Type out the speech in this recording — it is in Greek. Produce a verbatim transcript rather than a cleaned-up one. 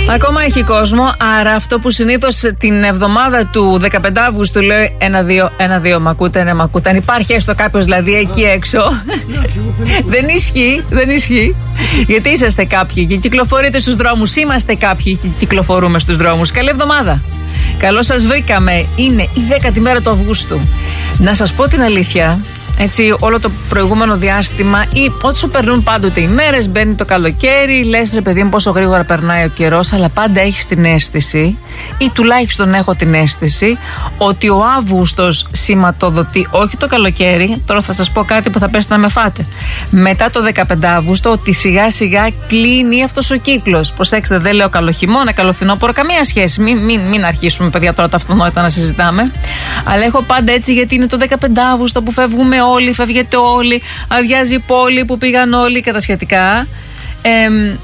Ακόμα έχει κόσμο, άρα αυτό που συνήθως την εβδομάδα του δεκαπέντε Αυγούστου λέει ένα-δύο, ένα-δύο, μ' ακούτε, ναι, μ' ακούτε. Αν υπάρχει έστω κάποιος δηλαδή εκεί έξω, δεν ισχύει, δεν ισχύει. Γιατί είσαστε κάποιοι και κυκλοφορείτε στους δρόμους, είμαστε κάποιοι και κυκλοφορούμε στους δρόμους. Καλή εβδομάδα. Καλώς σας βρήκαμε. Είναι η δέκατη μέρα του Αυγούστου. Να σας πω την αλήθεια. Έτσι, όλο το προηγούμενο διάστημα ή όσο περνούν πάντοτε οι μέρες, μπαίνει το καλοκαίρι, λες ρε παιδί μου πόσο γρήγορα περνάει ο καιρός, αλλά πάντα έχεις την αίσθηση, ή τουλάχιστον έχω την αίσθηση, ότι ο Αύγουστος σηματοδοτεί, όχι το καλοκαίρι, τώρα θα σας πω κάτι που θα πέσετε να με φάτε, μετά το δεκαπέντε Αυγούστου, ότι σιγά σιγά κλείνει αυτός ο κύκλος. Προσέξτε, δεν λέω καλοχειμώνα, καλοφθινόπωρο, καμία σχέση. Μην, μην, μην αρχίσουμε, παιδιά, τώρα τα αυτονόητα να συζητάμε. Αλλά έχω πάντα έτσι, γιατί είναι το δεκαπέντε Αυγούστου που φεύγουμε όλοι, φεύγετε όλοι, αδειάζει η πόλη που πήγαν όλοι και τα σχετικά. Ε,